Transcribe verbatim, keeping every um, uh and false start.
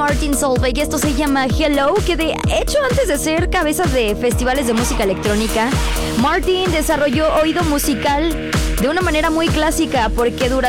Martin Solveig. Esto se llama Hello, que de hecho antes de ser cabeza de festivales de música electrónica, Martin desarrolló oído musical de una manera muy clásica porque durante